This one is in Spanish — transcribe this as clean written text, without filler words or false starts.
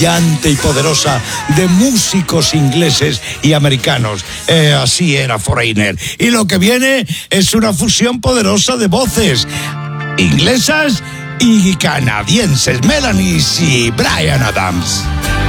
y poderosa de músicos ingleses y americanos. Así era Foreigner. Y lo que viene es una fusión poderosa de voces inglesas y canadienses, Melanie y Bryan Adams.